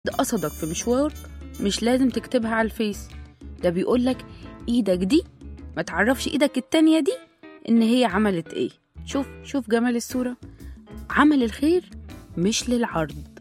قصدك في مشوارك مش لازم تكتبها على الفيس. ده بيقولك ايدك دي ما تعرفش ايدك التانية دي ان هي عملت ايه. شوف جمال الصورة. عمل الخير مش للعرض،